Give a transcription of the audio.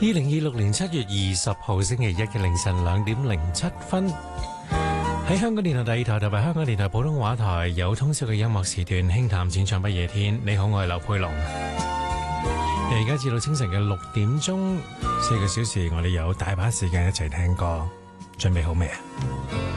2026年7月20號星期一嘅凌晨2點07分，喺香港電台第二台同埋香港電台普通話台有通宵嘅音樂時段，輕談淺唱不夜天。你好，我係劉佩龍。而家至到清晨嘅6點鐘，4個小時，我哋有大把時間一齊聽歌，準備好未啊？